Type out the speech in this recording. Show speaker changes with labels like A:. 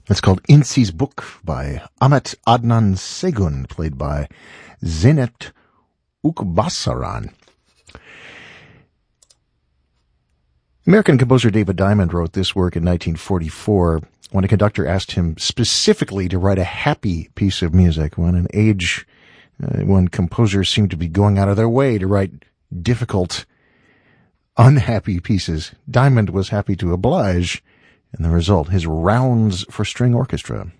A: It's called Insi's Book by Ahmet Adnan Segun, played by Zeynep Ukbasaran. American composer David Diamond wrote this work in 1944 when a conductor asked him specifically to write a happy piece of music when an age when composers seemed to be going out of their way to write difficult, unhappy pieces. Diamond was happy to oblige, and the result, his Rounds for String Orchestra.